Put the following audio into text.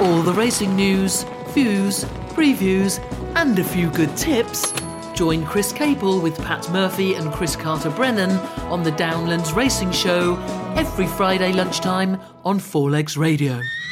all the racing news, views, previews and a few good tips, join Chris Capel with Pat Murphy and Chris Carter-Brennan on the Downlands Racing Show every Friday lunchtime on Four Legs Radio.